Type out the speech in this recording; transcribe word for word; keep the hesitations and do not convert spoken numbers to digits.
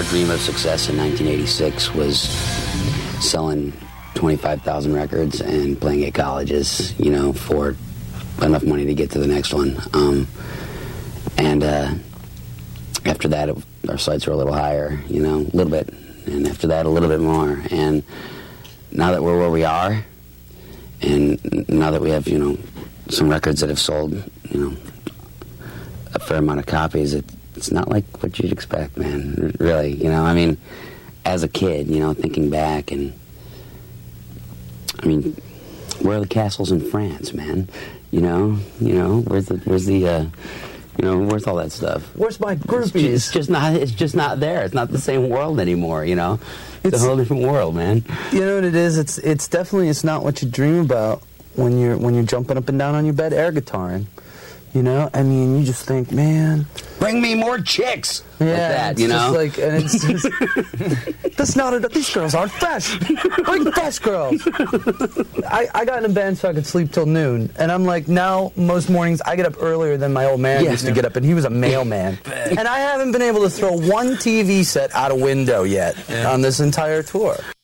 dream of success in nineteen eighty-six was selling twenty-five thousand records and playing at colleges, you know, for enough money to get to the next one. Um, and uh, after that, it, our sights were a little higher, you know, a little bit. And after that, a little bit more. And now that we're where we are, and now that we have, you know, some records that have sold, you know, a fair amount of copies, it, it's not like what you'd expect, man. Really, you know, I mean, as a kid, you know, thinking back, and I mean, where are the castles in France, man? You know, you know, where's the, where's the, uh, you know, where's all that stuff? Where's my groupies? It's just not, it's just not there. It's not the same world anymore, you know? It's, it's a whole different world, man. You know what it is? It's, it's definitely, it's not what you dream about when you're, when you're jumping up and down on your bed air guitaring. You know, I mean, you just think, man, bring me more chicks. Yeah, like that, you know. Just like, and it's just, that's not a, these girls aren't fresh. Bring fresh girls. I, I got in a band so I could sleep till noon, and I'm like, now most mornings I get up earlier than my old man yeah, used to get up, and he was a mailman, and I haven't been able to throw one T V set out a window yet yeah. on this entire tour.